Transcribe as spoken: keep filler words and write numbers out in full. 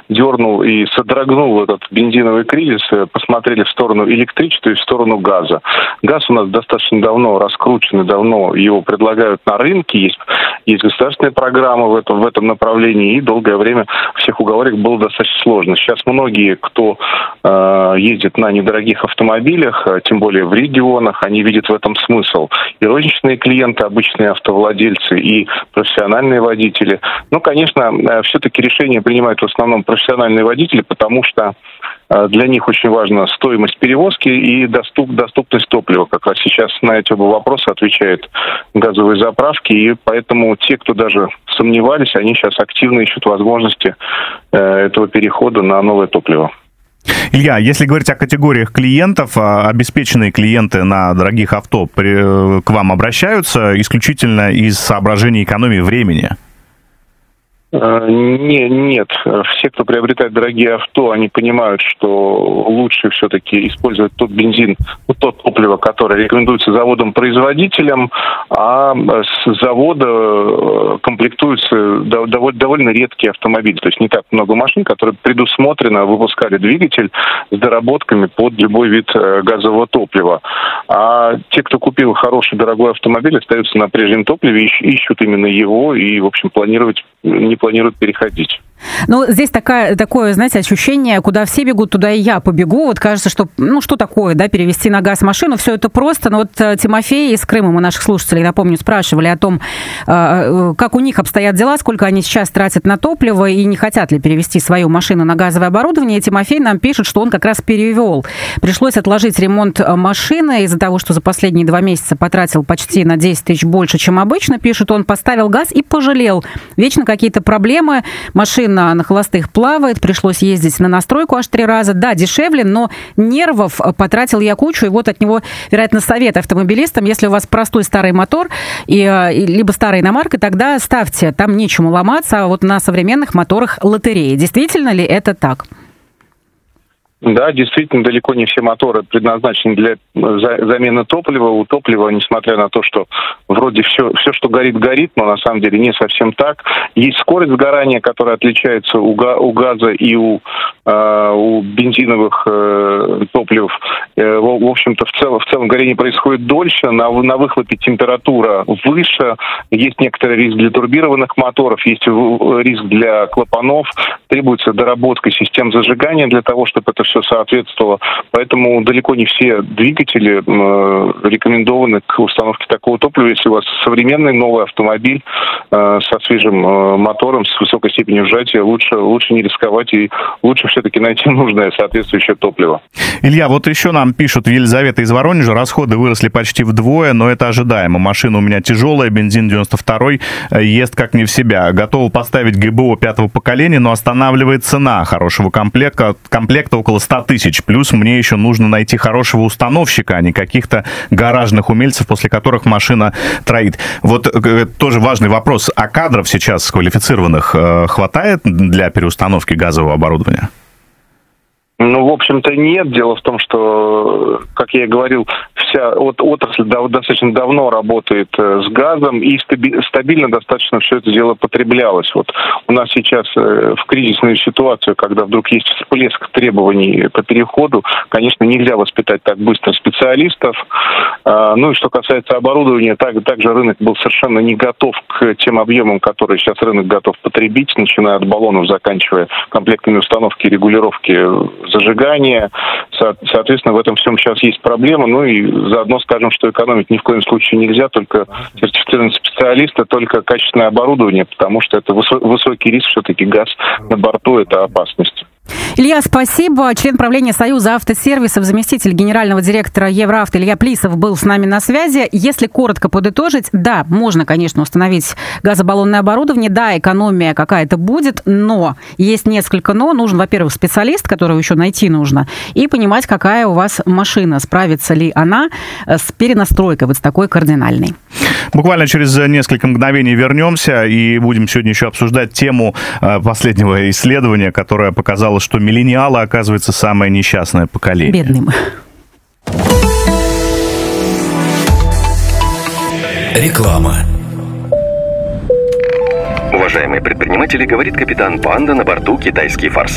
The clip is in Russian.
дернул и содрогнул этот бензиновый кризис, посмотрели в сторону электричества и в сторону газа. Газ у нас достаточно давно раскручен, и давно его предлагают на рынке. Есть, есть государственная программа в этом, в этом направлении, и долгое время всех уговорить было достаточно сложно. Сейчас многие, кто э, ездит на недорогих автомобилях, тем более в регионах, они видят в этом смысл. И розничные клиенты, обычные автовладельцы, и профессиональные водители. Ну, конечно, все-таки решения принимают в основном профессиональные водители, потому что для них очень важна стоимость перевозки и доступ, доступность топлива. Как раз сейчас на эти оба вопроса отвечают газовые заправки, и поэтому те, кто даже сомневались, они сейчас активно ищут возможности этого перехода на новое топливо. Илья, если говорить о категориях клиентов, обеспеченные клиенты на дорогих авто при, к вам обращаются исключительно из соображений экономии времени? Не, нет. Все, кто приобретает дорогие авто, они понимают, что лучше все-таки использовать тот бензин, тот топливо, которое рекомендуется заводом-производителем, а с завода комплектуются довольно, довольно редкие автомобили. То есть не так много машин, которые предусмотренно выпускали двигатель с доработками под любой вид газового топлива. А те, кто купил хороший дорогой автомобиль, остаются на прежнем топливе, ищут именно его и, в общем, планировать не планируют переходить. Ну, здесь такая, такое, знаете, ощущение, куда все бегут, туда и я побегу. Вот кажется, что, ну, что такое, да, перевести на газ машину, все это просто. Но вот Тимофей из Крыма, мы наших слушателей, напомню, спрашивали о том, как у них обстоят дела, сколько они сейчас тратят на топливо и не хотят ли перевести свою машину на газовое оборудование. И Тимофей нам пишет, что он как раз перевел. Пришлось отложить ремонт машины из-за того, что за последние два месяца потратил почти на десять тысяч больше, чем обычно. Пишет, он поставил газ и пожалел. Вечно какие-то проблемы, машина на холостых плавает, пришлось ездить на настройку аж три раза. Да, дешевле, но нервов потратил я кучу, и вот от него, вероятно, совет автомобилистам: если у вас простой старый мотор, и, и, либо старая иномарка, тогда ставьте, там нечему ломаться, а вот на современных моторах лотереи. Действительно ли это так? Да, действительно, далеко не все моторы предназначены для замены топлива. У топлива, несмотря на то, что вроде все, все, что горит, горит, но на самом деле не совсем так. Есть скорость сгорания, которая отличается у, га- у газа и у, э, у бензиновых э, топливов. Э, в, в общем-то, в целом, в целом горение происходит дольше, на, на выхлопе температура выше, есть некоторый риск для турбированных моторов, есть риск для клапанов, требуется доработка систем зажигания для того, чтобы это все соответствовало. Поэтому далеко не все двигатели э, рекомендованы к установке такого топлива. Если у вас современный новый автомобиль э, со свежим э, мотором, с высокой степенью сжатия, лучше, лучше не рисковать и лучше все-таки найти нужное соответствующее топливо. Илья, вот еще нам пишут, Елизавета из Воронежа: расходы выросли почти вдвое, но это ожидаемо. Машина у меня тяжелая, бензин девяносто второй, ест как не в себя. Готова поставить ГБО пятого поколения, но останавливает цена хорошего комплекта, комплекта около сто тысяч. Плюс мне еще нужно найти хорошего установщика, а не каких-то гаражных умельцев, после которых машина троит. Вот э, тоже важный вопрос. А кадров сейчас квалифицированных э, хватает для переустановки газового оборудования? Ну, в общем-то, нет. Дело в том, что, как я и говорил, вся от, отрасль дав, достаточно давно работает э, с газом, и стаби, стабильно достаточно все это дело потреблялось. Вот у нас сейчас э, в кризисную ситуацию, когда вдруг есть всплеск требований по переходу, конечно, нельзя воспитать так быстро специалистов. Э, ну и что касается оборудования, так, также рынок был совершенно не готов к тем объемам, которые сейчас рынок готов потребить, начиная от баллонов, заканчивая комплектами установки и регулировки зажигания. Соответственно, в этом всем сейчас есть проблема. Ну и заодно скажем, что экономить ни в коем случае нельзя, только сертифицированные специалисты, только качественное оборудование, потому что это высокий риск, все-таки газ на борту — это опасность. Илья, спасибо. Член правления Союза автосервисов, заместитель генерального директора Евроавто Илья Плисов был с нами на связи. Если коротко подытожить, да, можно, конечно, установить газобаллонное оборудование, да, экономия какая-то будет, но есть несколько но. Нужен, во-первых, специалист, которого еще найти нужно, и понимать, какая у вас машина, справится ли она с перенастройкой вот с такой кардинальной. Буквально через несколько мгновений вернемся и будем сегодня еще обсуждать тему последнего исследования, которое показало, что миллениалы, оказывается, самое несчастное поколение. Бедные мы. Реклама. Уважаемые предприниматели, говорит капитан Панда, на борту китайский форсаж.